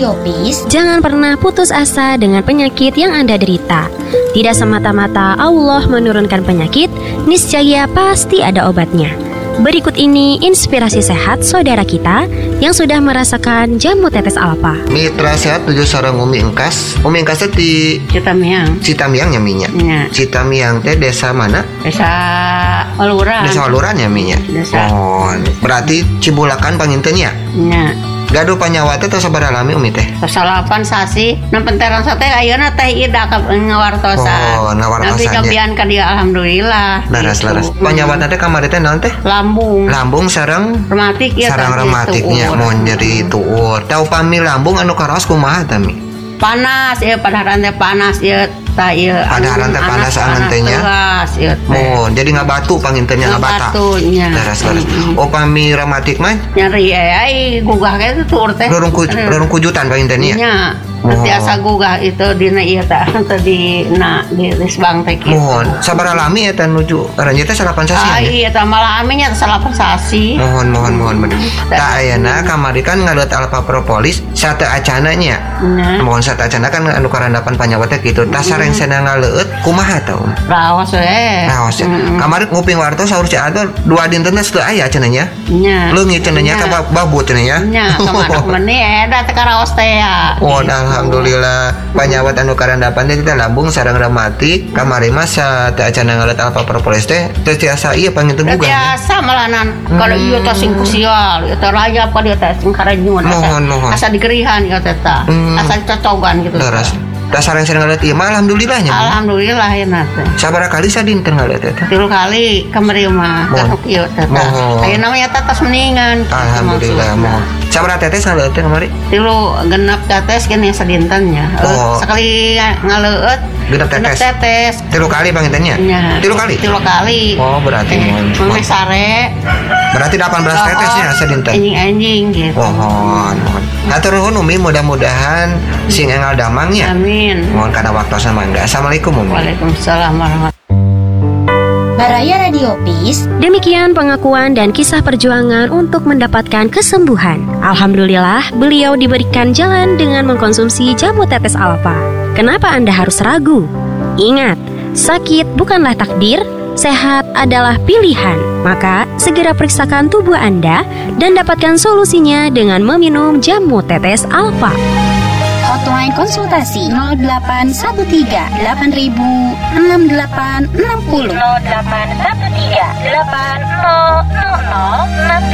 Radio Peace, jangan pernah putus asa dengan penyakit yang Anda derita. Tidak semata-mata Allah menurunkan penyakit, niscaya pasti ada obatnya. Berikut ini inspirasi sehat saudara kita yang sudah merasakan jamu tetes alfa. Mitra sehat tujuh sareng Umi Engkas. Umi Engkas di Citamiang. Citamiang nyaminya. Ya. Citamiang teh desa mana? Desa Waluran. Desa Waluran nyaminya. Desa. Oh, berarti Cibulakan pangintennya. Ya. Gaduh panyawa teh tos sabaraha lami Umi teh? Salapan sasi, nampenteran sate ayeuna teh ida ka ngawartosan. Oh, ngawartosan. Tapi nyobian ka dia alhamdulillah. Laras-laras. Panyawa teh kamari teh naon teh? Lambung. Lambung sareng Rematik ya. sareng rematiknya mau nyeri tuur. Tau pami lambung anu karaos kumaha tami? Panas ya, padaharan teh panas ya. Padaharan teh panas angan teh nya. Oh, jadi ngabatu pangintennya ngabata. Ngabatunya. Laras-laras. Oh, pami rematik mah Nyeri ai gugah ge tuur teh. Rurung kujutan pangintennya. Nya. Biasa gugah itu dina ieu teh di Lisbang teh kitu. Mohon, sabaraha lami eta nuju ranjeu teh salapan sasi. Iya teh malaminya salapan sasi. Mohon bener. Tah ayeuna kamari kan ngalut alfa propolis sate acana nya. Mohon sate acana kan anu karandapan panyawa teh kitu. Tah sareng cenah ngaleueut kumaha tah? Raos we. Raos. Kamari nguping wartos saur si Adol 2 dinten teh teu aya cenah nya. Nya. Leungit cenah nya ka babut cenah nya. Nya, kamanak meuni eta teh karaos teh ya. Oh, alhamdulillah panyawat anu karandapan teh kita lambung sareng rematik kamari mah sa teh acana ngaleut alfa propolis teh teu tiasa ieu panginten bugan. Biasa malanan kalau ieu teh sing kusial, ieu teh rayap ka dieu teh sing karenyun. Mohon. Asa digerihan ieu teh tah. Asa cocogan gitu. Laras. Tah sareng ngaleut ieu mah alhamdulillah nya. Alhamdulillah ya teh. Sabaraha kali sadinten ngaleut eta? 3 kali kamari mah kasuk ieu teh tah. Ayeuna mah eta tos mendingan. Alhamdulillah mohon. Sabaraha tetes ngaleut teh kamari? 3 genep tetes gini sadintennya. Sekali ngaleut genep tetes. 3 kali pangintennya? 3 kali? 3 kali. Oh, berarti mohon. Mami sare. Berarti 18 tetesnya sadinten. Anjing gitu. Mohon. Hatur nuhun Umi, mudah-mudahan sing engal damangnya. Amin. Mohon kana waktosna mangga. Assalamualaikum Umi. Waalaikumsalam warahmatullahi. Baraya Radio Peace. Demikian pengakuan dan kisah perjuangan untuk mendapatkan kesembuhan. Alhamdulillah, beliau diberikan jalan dengan mengkonsumsi jamu tetes alfa. Kenapa Anda harus ragu? Ingat, sakit bukanlah takdir, sehat adalah pilihan. Maka, segera periksakan tubuh Anda dan dapatkan solusinya dengan meminum jamu tetes alfa. Hotline konsultasi 0813 8000 6860 0813 8000 6860